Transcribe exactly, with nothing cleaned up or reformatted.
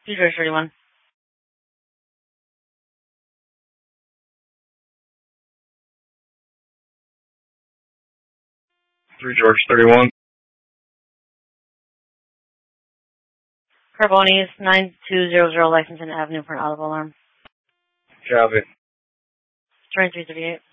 Two George thirty-one. Three George thirty-one. Carboni's nine two zero zero Lexington Avenue for an audible alarm. Copy. twenty-three thirty-eight.